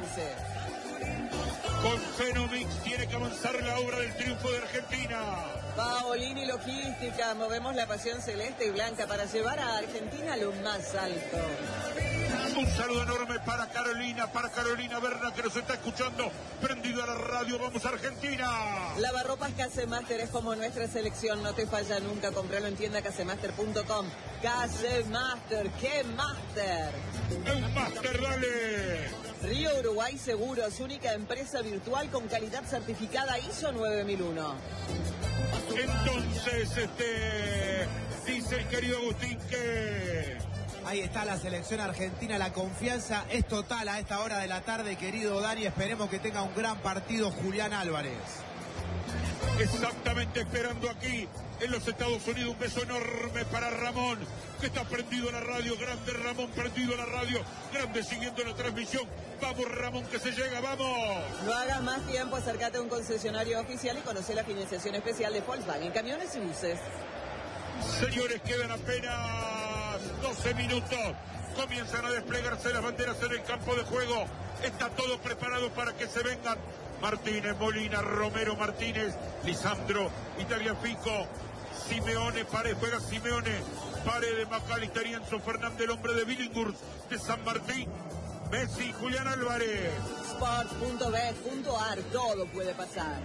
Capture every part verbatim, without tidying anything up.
quince. Con Fenomix tiene que avanzar la obra del triunfo de Argentina. Paolini Logística, movemos la pasión celeste y blanca para llevar a Argentina a lo más alto. Un saludo enorme para Carolina, para Carolina Berna, que nos está escuchando, prendido a la radio. ¡Vamos, Argentina! Lavarropas Casemaster es como nuestra selección, no te falla nunca. Compralo en tienda casemaster punto com. Casemaster, ¡qué máster! ¡Un máster, dale! Río Uruguay Seguros, única empresa virtual con calidad certificada I S O nueve mil uno. Entonces, este, dice el querido Agustín que... Ahí está la selección argentina, la confianza es total a esta hora de la tarde, querido Dani. Esperemos que tenga un gran partido Julián Álvarez. Exactamente, esperando aquí en los Estados Unidos. Un beso enorme para Ramón, que está prendido a la radio. Grande Ramón, prendido a la radio. Grande siguiendo la transmisión. Vamos, Ramón, que se llega, vamos. No hagas más tiempo, acércate a un concesionario oficial y conoce la financiación especial de Volkswagen, camiones y buses. Señores, quedan apenas doce minutos. Comienzan a desplegarse las banderas en el campo de juego. Está todo preparado para que se vengan Martínez, Molina, Romero, Martínez, Lisandro, Italiafico, Simeone, Paredes, juega Simeone, Paredes, Macalister, Enzo Fernández, el hombre de Billinghurst, de San Martín, Messi, Julián Álvarez. Sports punto bet punto ar, todo puede pasar.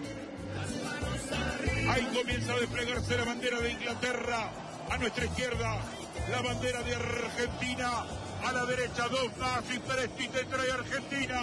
Ahí comienza a desplegarse la bandera de Inglaterra. A nuestra izquierda, la bandera de Argentina. A la derecha, dos más y Presti te trae Argentina.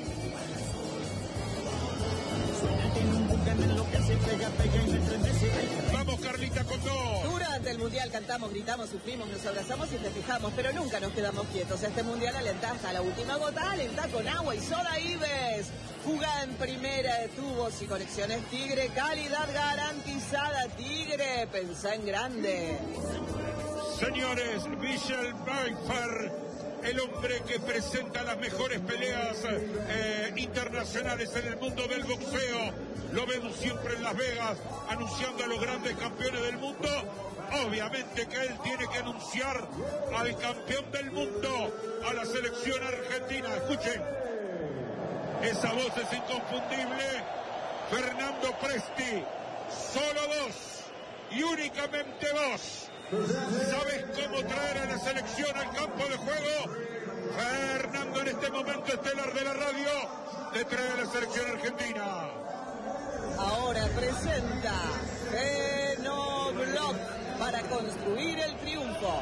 Vamos, Carlita, con dos. Durante el Mundial cantamos, gritamos, sufrimos, nos abrazamos y festejamos, pero nunca nos quedamos quietos. Este Mundial alentá hasta la última gota, alentá con agua y soda Ives. Jugá en primera de tubos y conexiones Tigre, calidad garantizada Tigre, pensá en grande. Señores, Michel Pfeiffer, el hombre que presenta las mejores peleas eh, internacionales en el mundo del boxeo. Lo vemos siempre en Las Vegas, anunciando a los grandes campeones del mundo. Obviamente que él tiene que anunciar al campeón del mundo, a la selección argentina. Escuchen, esa voz es inconfundible. Fernando Presti, solo dos y únicamente dos. ¿Sabes cómo traer a la selección al campo de juego? Fernando, en este momento estelar de la radio, le trae a la selección argentina. Ahora presenta Genobloc para construir el triunfo.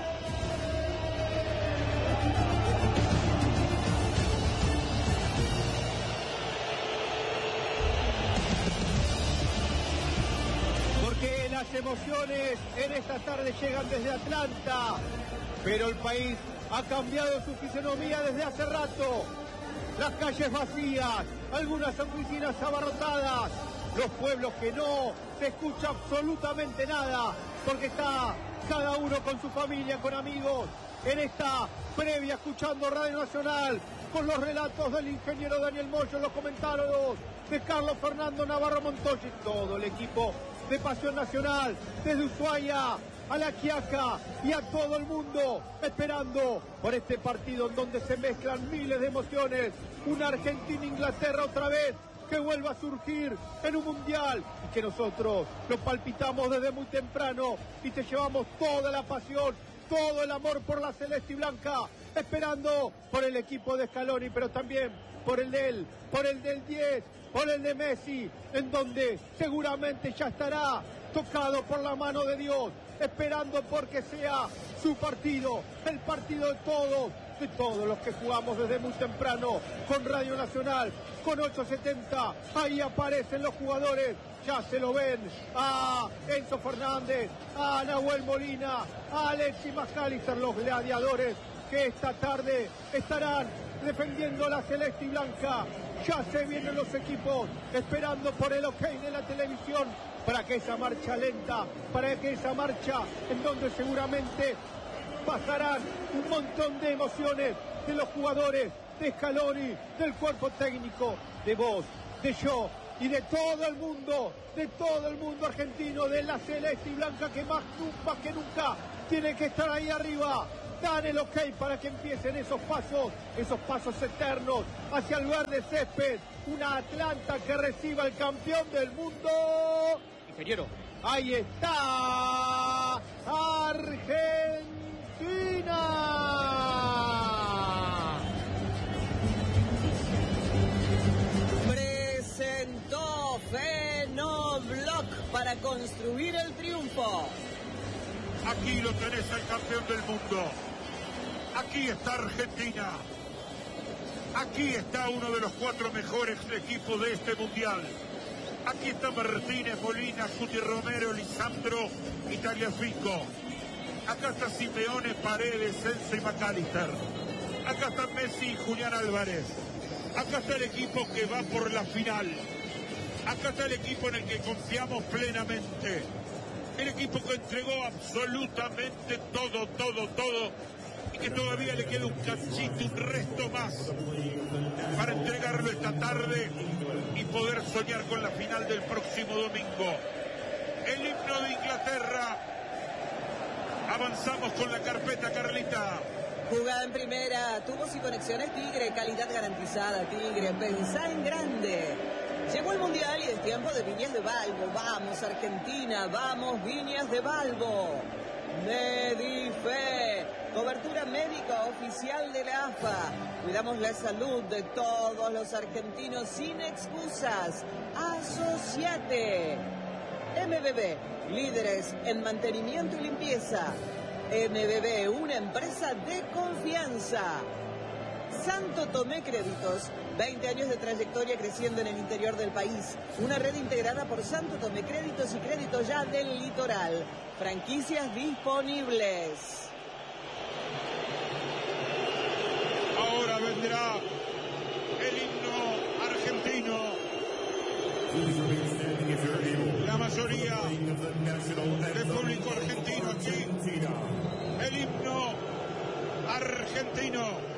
Porque las emociones en esta tarde llegan desde Atlanta, pero el país ha cambiado su fisonomía desde hace rato. Las calles vacías, algunas oficinas abarrotadas, los pueblos que no se escucha absolutamente nada, porque está cada uno con su familia, con amigos, en esta previa escuchando Radio Nacional, con los relatos del ingeniero Daniel Moyo, los comentarios de Carlos Fernando Navarro Montoya y todo el equipo de Pasión Nacional, desde Ushuaia a La Quiaca y a todo el mundo, esperando por este partido en donde se mezclan miles de emociones, una Argentina-Inglaterra otra vez, que vuelva a surgir en un mundial y que nosotros lo palpitamos desde muy temprano y te llevamos toda la pasión, todo el amor por la celeste y blanca, esperando por el equipo de Scaloni, pero también por el de él, por el del diez, por el de Messi, en donde seguramente ya estará tocado por la mano de Dios, esperando porque sea su partido, el partido de todos, de todos los que jugamos desde muy temprano con Radio Nacional, con ocho setenta, ahí aparecen los jugadores, ya se lo ven, a Enzo Fernández, a Nahuel Molina, a Alexis Macalister, los gladiadores que esta tarde estarán defendiendo la celeste y blanca. Ya se vienen los equipos esperando por el ok de la televisión para que esa marcha lenta, para que esa marcha en donde seguramente pasarán un montón de emociones de los jugadores, de Scaloni, del cuerpo técnico, de vos, de yo y de todo el mundo, de todo el mundo argentino, de la celeste y blanca que más, más que nunca tiene que estar ahí arriba, dan el ok para que empiecen esos pasos, esos pasos eternos hacia el verde césped. Una Atlanta que reciba al campeón del mundo. Ingeniero. Ahí está Argentina. Presentó Fenobloc para construir el triunfo. Aquí lo tenés al campeón del mundo. Aquí está Argentina. Aquí está uno de los cuatro mejores equipos de este mundial. Aquí está Martínez, Molina, Cuti Romero, Lisandro y Tagliafico. Acá está Simeone, Paredes, Enzo y McAllister. Acá está Messi y Julián Álvarez. Acá está el equipo que va por la final. Acá está el equipo en el que confiamos plenamente. El equipo que entregó absolutamente todo, todo, todo. Y que todavía le queda un cachito, un resto más para entregarlo esta tarde y poder soñar con la final del próximo domingo. El himno de Inglaterra. Avanzamos con la carpeta, Carlita. Jugada en primera, tubos y conexiones Tigre, calidad garantizada Tigre, pensá en grande. Llegó el Mundial y es tiempo de Viñas de Balbo. Vamos Argentina, vamos Viñas de Balbo. Medife, cobertura médica oficial de la A F A. Cuidamos la salud de todos los argentinos sin excusas. Asociate. M B B, líderes en mantenimiento y limpieza. M B B, una empresa de confianza. Santo Tomé Créditos, veinte años de trayectoria creciendo en el interior del país. Una red integrada por Santo Tomé Créditos y Créditos Ya del Litoral. Franquicias disponibles. Ahora vendrá el himno argentino. La mayoría del público argentino aquí. El himno argentino.